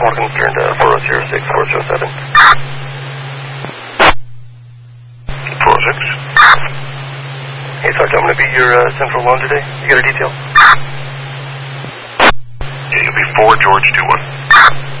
Morgan, turned 4006, 407. 406. Hey, Sergeant, I'm going to be your central one today. You got a detail? Yeah, you'll be 4 George 21.